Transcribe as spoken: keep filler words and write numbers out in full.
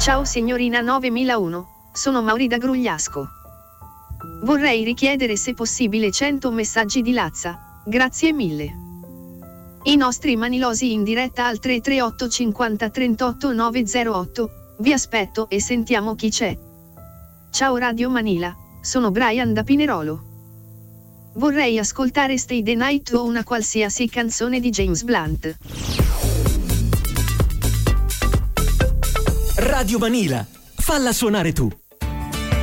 Ciao signorina novemilauno, sono Mauri da Grugliasco. Vorrei richiedere se possibile cento messaggi di Lazza, grazie mille. I nostri manilosi in diretta al tre tre otto cinquanta trentotto novecentotto, vi aspetto e sentiamo chi c'è. Ciao Radio Manila, sono Brian da Pinerolo. Vorrei ascoltare Stay the Night o una qualsiasi canzone di James Blunt. Radio Manila, falla suonare tu.